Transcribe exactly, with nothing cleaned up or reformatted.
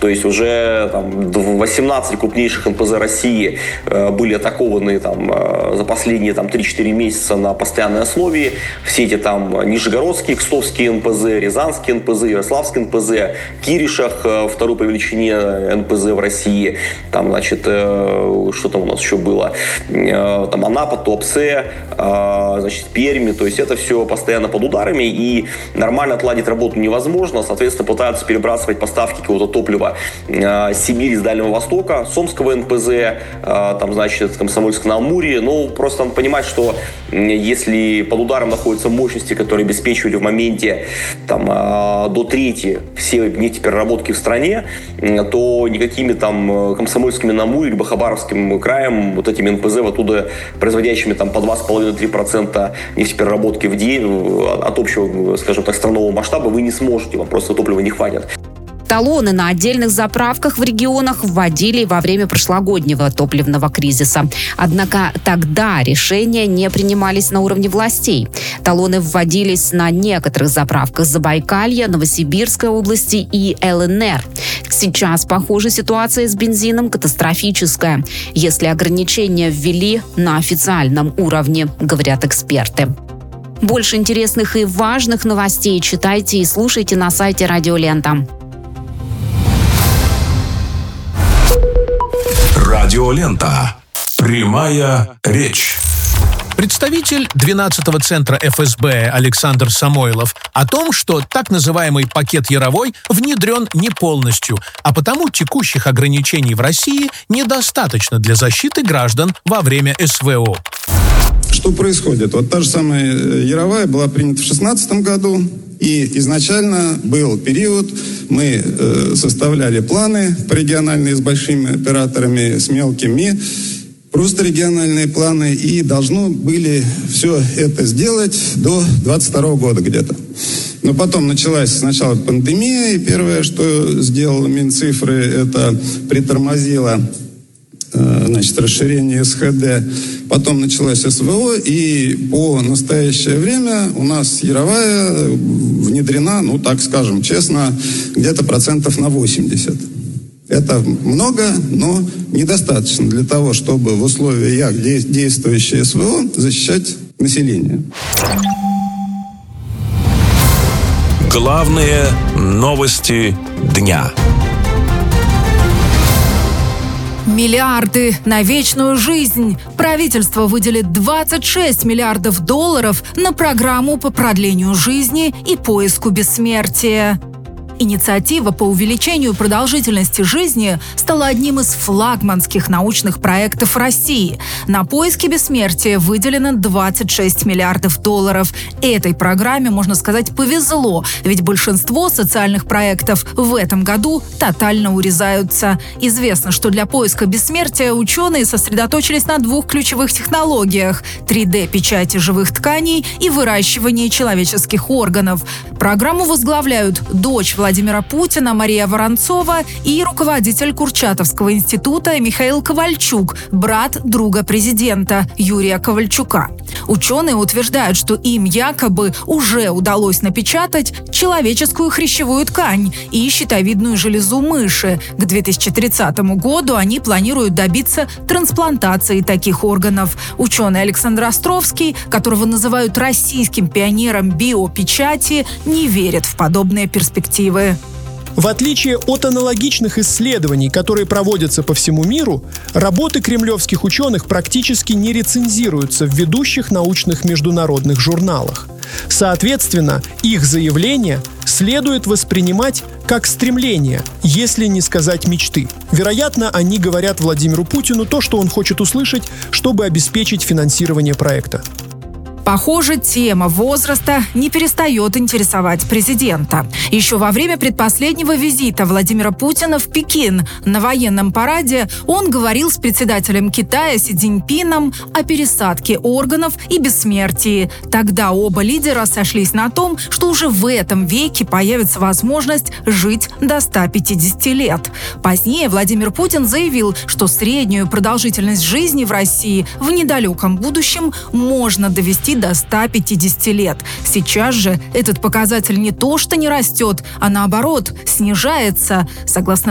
То есть уже там, восемнадцать крупнейших эн пэ зэ России э, были атакованы там, э, за последние там, три-четыре месяца на постоянной основе. Все эти там Нижегородские, Кстовские эн пэ зэ, Рязанские эн пэ зэ, Ярославские эн пэ зэ, Киришах, э, второй по величине эн пэ зэ в России. Там, значит, э, что там у нас еще было? Э, там Анапа, Туапсе, э, значит, Перми. То есть это все постоянно под ударами, и нормально отладить работу невозможно. Соответственно, пытаются перебрасывать поставки какого-то топлива э, с Сибири, с Дальнего Востока, Сомского эн пэ зэ, э, там, значит, Комсомольск-на-Амуре. Ну, просто надо понимать, что э, если под ударом находятся мощности, которые обеспечивали в моменте там, э, до трети все нефтепереработки в стране, э, то никакими там Комсомольскими на Амуре либо Хабаровским краем, вот этими эн пэ зэ, оттуда производящими там по два с половиной - три процента нефтепереработки в день от общего, скажем так, странового масштаба вы не сможете, вам просто топлива не хватит. Талоны на отдельных заправках в регионах вводили во время прошлогоднего топливного кризиса. Однако тогда решения не принимались на уровне властей. Талоны вводились на некоторых заправках Забайкалья, Новосибирской области и эл эн эр. Сейчас, похоже, ситуация с бензином катастрофическая, если ограничения ввели на официальном уровне, говорят эксперты. Больше интересных и важных новостей читайте и слушайте на сайте Радио Лента. Радио Лента. Прямая речь. Представитель двенадцатого центра эф эс бэ Александр Самойлов о том, что так называемый пакет Яровой внедрен не полностью, а потому текущих ограничений в России недостаточно для защиты граждан во время эс вэ о. Что происходит? Вот та же самая Яровая была принята в шестнадцатом году, и изначально был период, мы э, составляли планы региональные с большими операторами, с мелкими, просто региональные планы, и должны были все это сделать до двадцать второго года где-то. Но потом началась сначала пандемия, и первое, что сделала Минцифры, это притормозило э, значит, расширение эс ха дэ. Потом началась эс вэ о, и по настоящее время у нас Яровая внедрена, ну так скажем честно, где-то процентов на восемьдесят. Это много, но недостаточно для того, чтобы в условиях действующей эс вэ о защищать население. Главные новости дня. Миллиарды на вечную жизнь. Правительство выделит двадцать шесть миллиардов долларов на программу по продлению жизни и поиску бессмертия. Инициатива по увеличению продолжительности жизни стала одним из флагманских научных проектов России. На поиски бессмертия выделено двадцать шесть миллиардов долларов. Этой программе, можно сказать, повезло, ведь большинство социальных проектов в этом году тотально урезаются. Известно, что для поиска бессмертия ученые сосредоточились на двух ключевых технологиях – три дэ печати живых тканей и выращивании человеческих органов. Программу возглавляют дочь Владимира Путина Мария Воронцова и руководитель Курчатовского института Михаил Ковальчук, брат друга президента Юрия Ковальчука. Ученые утверждают, что им якобы уже удалось напечатать человеческую хрящевую ткань и щитовидную железу мыши. К две тысячи тридцатому году они планируют добиться трансплантации таких органов. Ученый Александр Островский, которого называют российским пионером биопечати, не верит в подобные перспективы. В отличие от аналогичных исследований, которые проводятся по всему миру, работы кремлевских ученых практически не рецензируются в ведущих научных международных журналах. Соответственно, их заявления следует воспринимать как стремление, если не сказать мечты. Вероятно, они говорят Владимиру Путину то, что он хочет услышать, чтобы обеспечить финансирование проекта. Похоже, тема возраста не перестает интересовать президента. Еще во время предпоследнего визита Владимира Путина в Пекин на военном параде он говорил с председателем Китая Си Цзиньпином о пересадке органов и бессмертии. Тогда оба лидера сошлись на том, что уже в этом веке появится возможность жить до ста пятидесяти лет. Позднее Владимир Путин заявил, что среднюю продолжительность жизни в России в недалеком будущем можно довести до ста пятидесяти лет. Сейчас же этот показатель не то что не растет, а наоборот снижается. Согласно